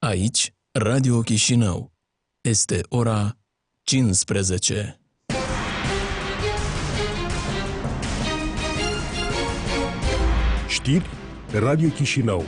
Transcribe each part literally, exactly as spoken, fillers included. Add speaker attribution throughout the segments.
Speaker 1: Aici, Radio Chișinău. Este ora cincisprezece.
Speaker 2: Știri Radio Chișinău.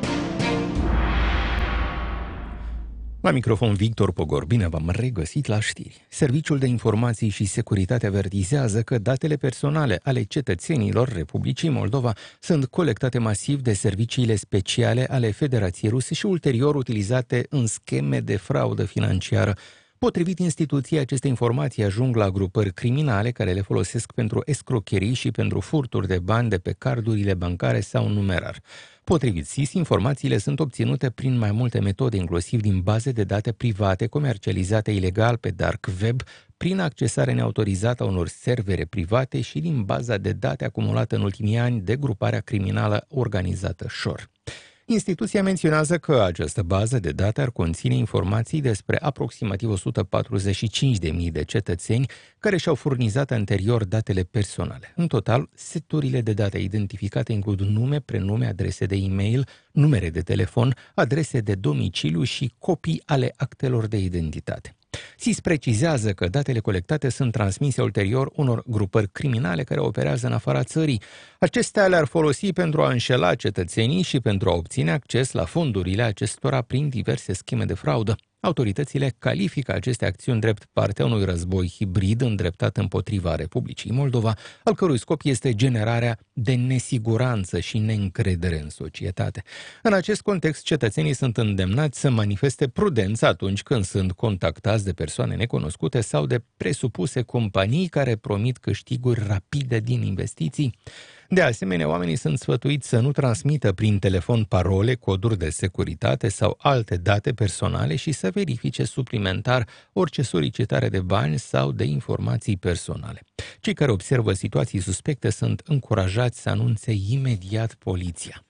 Speaker 3: La microfon Victor Pogor, bine v-am regăsit la știri. Serviciul de Informații și Securitate avertizează că datele personale ale cetățenilor Republicii Moldova sunt colectate masiv de serviciile speciale ale Federației Ruse și ulterior utilizate în scheme de fraudă financiară. Potrivit instituției, aceste informații ajung la grupări criminale care le folosesc pentru escrocherii și pentru furturi de bani de pe cardurile bancare sau numerar. Potrivit S I S, informațiile sunt obținute prin mai multe metode, inclusiv din baze de date private comercializate ilegal pe dark web, prin accesare neautorizată a unor servere private și din baza de date acumulată în ultimii ani de gruparea criminală organizată Shore. Instituția menționează că această bază de date ar conține informații despre aproximativ o sută patruzeci și cinci de mii de cetățeni care și-au furnizat anterior datele personale. În total, seturile de date identificate includ nume, prenume, adrese de e-mail, numere de telefon, adrese de domiciliu și copii ale actelor de identitate. S I S precizează că datele colectate sunt transmise ulterior unor grupări criminale care operează în afara țării. Acestea le-ar folosi pentru a înșela cetățenii și pentru a obține acces la fondurile acestora prin diverse scheme de fraudă. Autoritățile califică aceste acțiuni drept partea unui război hibrid îndreptat împotriva Republicii Moldova, al cărui scop este generarea de nesiguranță și neîncredere în societate. În acest context, cetățenii sunt îndemnați să manifeste prudență atunci când sunt contactați de persoane necunoscute sau de presupuse companii care promit câștiguri rapide din investiții. De asemenea, oamenii sunt sfătuiți să nu transmită prin telefon parole, coduri de securitate sau alte date personale și să verifice suplimentar orice solicitare de bani sau de informații personale. Cei care observă situații suspecte sunt încurajați să anunțe imediat poliția.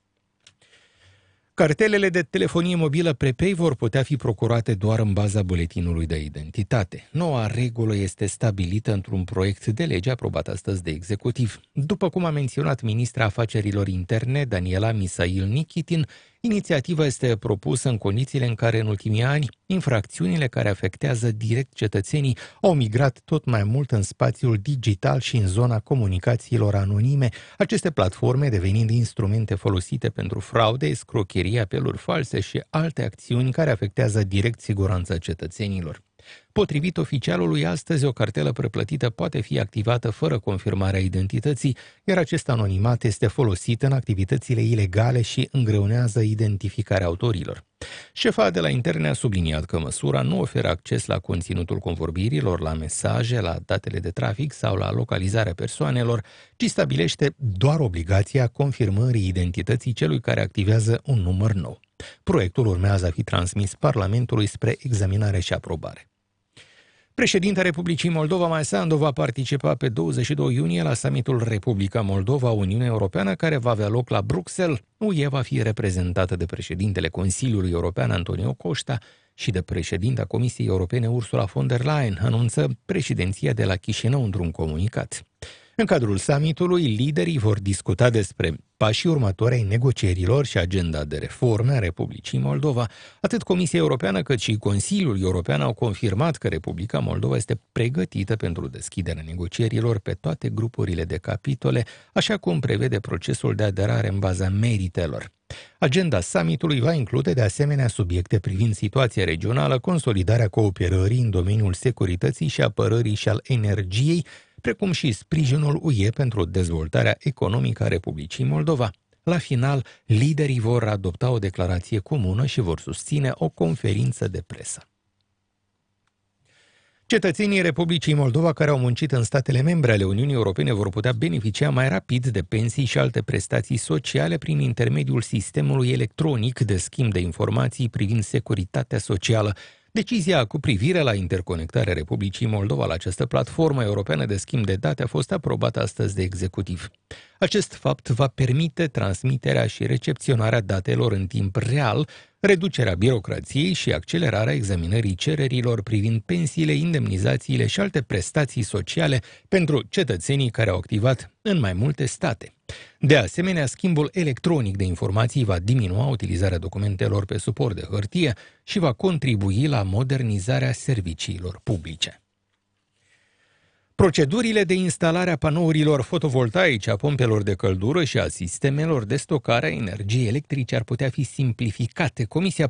Speaker 3: Cartelele de telefonie mobilă prepay vor putea fi procurate doar în baza buletinului de identitate. Noua regulă este stabilită într-un proiect de lege aprobat astăzi de executiv. După cum a menționat ministra afacerilor interne Daniela Misail Nikitin, inițiativa este propusă în condițiile în care în ultimii ani infracțiunile care afectează direct cetățenii au migrat tot mai mult în spațiul digital și în zona comunicațiilor anonime, aceste platforme devenind instrumente folosite pentru fraude, escrocherii, apeluri false și alte acțiuni care afectează direct siguranța cetățenilor. Potrivit oficialului, astăzi o cartelă preplătită poate fi activată fără confirmarea identității, iar acest anonimat este folosit în activitățile ilegale și îngreunează identificarea autorilor. Șefa de la interne a subliniat că măsura nu oferă acces la conținutul convorbirilor, la mesaje, la datele de trafic sau la localizarea persoanelor, ci stabilește doar obligația confirmării identității celui care activează un număr nou. Proiectul urmează a fi transmis Parlamentului spre examinare și aprobare. Președintele Republicii Moldova, Maia Sandu, va participa pe douăzeci și doi iunie la summitul Republica Moldova-Uniunea Europeană, care va avea loc la Bruxelles. U E va fi reprezentată de președintele Consiliului European, Antonio Costa, și de președinta Comisiei Europene, Ursula von der Leyen, anunță președinția de la Chișinău într-un comunicat. În cadrul summitului, liderii vor discuta despre pașii următori ai negocierilor și agenda de reforme a Republicii Moldova. Atât Comisia Europeană cât și Consiliul European au confirmat că Republica Moldova este pregătită pentru deschiderea negocierilor pe toate grupurile de capitole, așa cum prevede procesul de aderare în baza meritelor. Agenda summitului va include de asemenea subiecte privind situația regională, consolidarea cooperării în domeniul securității și apărării și al energiei, precum și sprijinul U E pentru dezvoltarea economică a Republicii Moldova. La final, liderii vor adopta o declarație comună și vor susține o conferință de presă. Cetățenii Republicii Moldova care au muncit în statele membre ale Uniunii Europene vor putea beneficia mai rapid de pensii și alte prestații sociale prin intermediul sistemului electronic de schimb de informații privind securitatea socială. Decizia cu privire la interconectarea Republicii Moldova la această platformă europeană de schimb de date a fost aprobată astăzi de executiv. Acest fapt va permite transmiterea și recepționarea datelor în timp real, reducerea birocrației și accelerarea examinării cererilor privind pensiile, indemnizațiile și alte prestații sociale pentru cetățenii care au activat în mai multe state. De asemenea, schimbul electronic de informații va diminua utilizarea documentelor pe suport de hârtie și va contribui la modernizarea serviciilor publice. Procedurile de instalare a panourilor fotovoltaice, a pompelor de căldură și a sistemelor de stocare a energiei electrice ar putea fi simplificate. Comisia